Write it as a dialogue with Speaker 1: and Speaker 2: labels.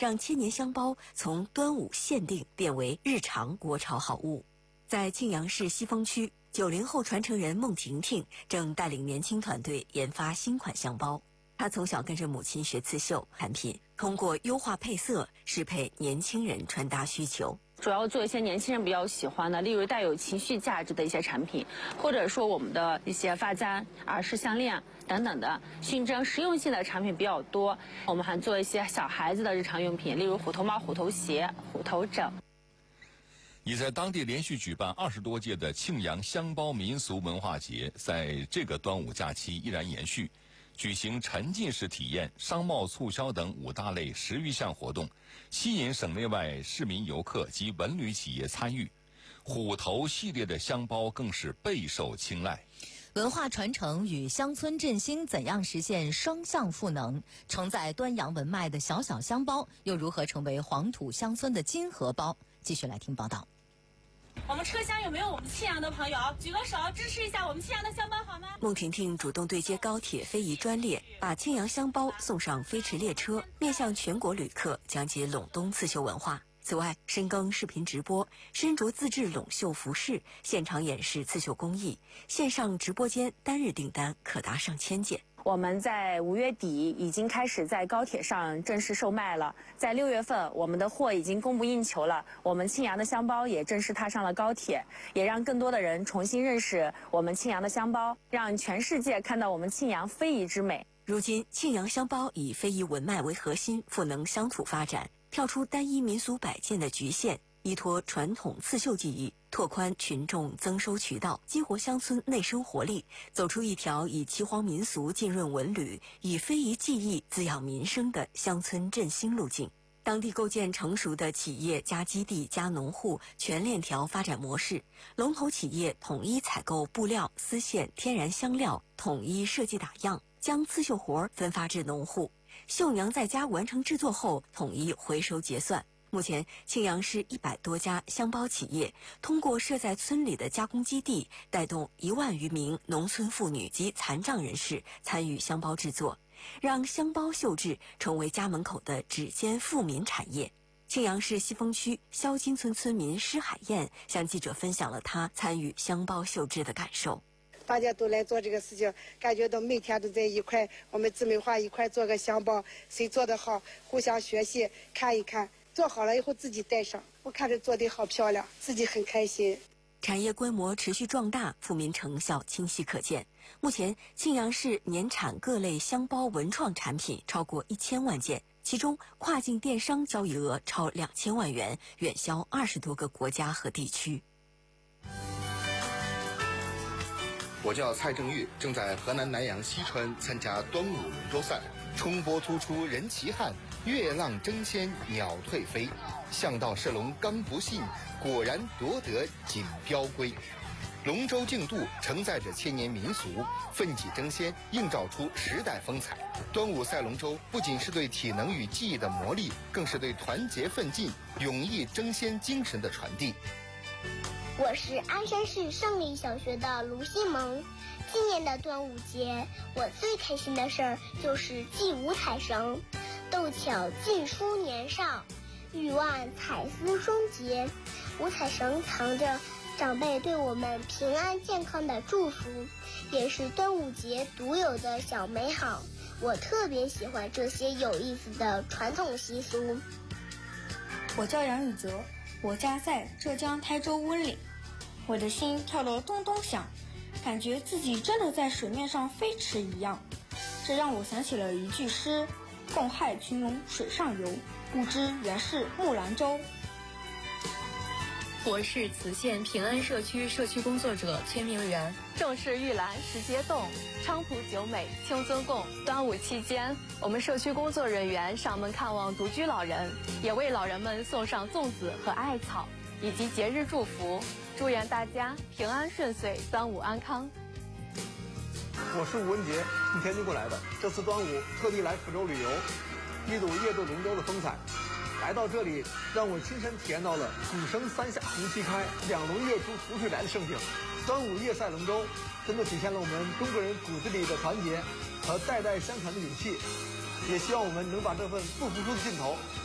Speaker 1: 让千年香包从端午限定变为日常国潮好物。在庆阳市西峰区，90后传承人孟婷婷正带领年轻团队研发新款香包。她从小跟着母亲学刺绣，产品通过优化配色，适配年轻人穿搭需求。
Speaker 2: 主要做一些年轻人比较喜欢的，例如带有情绪价值的一些产品，或者说我们的一些发簪、耳饰、项链等等的，熏蒸实用性的产品比较多。我们还做一些小孩子的日常用品，例如虎头帽、虎头鞋、虎头枕。
Speaker 3: 已在当地连续举办20多届的庆阳香包民俗文化节，在这个端午假期依然延续，举行沉浸式体验、商贸促销等5大类10余项活动，吸引省内外市民游客及文旅企业参与。虎头系列的香包更是备受青睐。
Speaker 4: 文化传承与乡村振兴怎样实现双向赋能？承载端阳文脉的小小香包又如何成为黄土乡村的金荷包？继续来听报道。
Speaker 5: 我们车厢有没有我们庆阳的朋友？举个手支持一下我们庆阳的香包好吗？
Speaker 1: 孟婷婷主动对接高铁非遗专列，把庆阳香包送上飞驰列车，面向全国旅客讲解陇东刺绣文化。此外，深耕视频直播，身着自制陇绣服饰，现场演示刺绣工艺，线上直播间单日订单可达上千件。
Speaker 2: 我们在5月底已经开始在高铁上正式售卖了，在6月份我们的货已经供不应求了，我们庆阳的香包也正式踏上了高铁，也让更多的人重新认识我们庆阳的香包，让全世界看到我们庆阳非遗之美。
Speaker 1: 如今，庆阳香包以非遗文脉为核心，赋能乡土发展，跳出单一民俗摆件的局限，依托传统刺绣技艺，拓宽群众增收渠道，激活乡村内生活力，走出一条以岐黄民俗浸润文旅，以非遗技艺滋养民生的乡村振兴路径。当地构建成熟的企业加基地加农户全链条发展模式，龙头企业统一采购布料、丝线、天然香料，统一设计打样，将刺绣活分发至农户，绣娘在家完成制作后统一回收结算。目前，庆阳市100多家香包企业通过设在村里的加工基地，带动1万余名农村妇女及残障人士参与香包制作，让香包绣制成为家门口的指尖富民产业。庆阳市西峰区肖金村村民施海燕向记者分享了她参与香包绣制的感受。
Speaker 6: 大家都来做这个事情，感觉到每天都在一块，我们姊妹花一块做个香包，谁做得好，互相学习，看一看，做好了以后自己带上，我看着做得好漂亮，自己很开心。
Speaker 1: 产业规模持续壮大，富民成效清晰可见。目前，庆阳市年产各类香包文创产品超过1000万件，其中跨境电商交易额超2000万元，远销20多个国家和地区。
Speaker 7: 我叫蔡正玉，正在河南南阳西川参加端午龙舟赛。冲波突出人齐汉，月浪争先鸟退飞。向道射龙刚不信，果然夺得锦标归。龙舟竞渡承载着千年民俗，奋起争先，映照出时代风采。端午赛龙舟不仅是对体能与技艺的磨砺，更是对团结奋进、勇毅争先精神的传递。
Speaker 8: 我是鞍山市胜利小学的卢西萌。今年的端午节，我最开心的事儿就是系五彩绳，斗巧尽出年少，欲望彩丝终结。五彩绳藏着长辈对我们平安健康的祝福，也是端午节独有的小美好。我特别喜欢这些有意思的传统习俗。
Speaker 9: 我叫杨雨泽，我家在浙江台州温岭，我的心跳得咚咚响，感觉自己真的在水面上飞驰一样。这让我想起了一句诗：共害群龙水上游，不知原是木兰舟。
Speaker 10: 我是磁县平安社区社区工作者崔明媛。
Speaker 11: 正是玉兰时节动，菖蒲酒美清尊供。端午期间，我们社区工作人员上门看望独居老人，也为老人们送上粽子和艾草，以及节日祝福，祝愿大家平安顺遂，端午安康。
Speaker 12: 我是吴文杰，从天津过来的，这次端午特地来福州旅游，一睹夜渡龙舟的风采。来到这里，让我亲身体验到了鼓声三下红旗开，两龙跃出浮水来的盛景。端午夜赛龙舟，真的体现了我们中国人骨子里的团结和代代相传的勇气。也希望我们能把这份不服输的劲头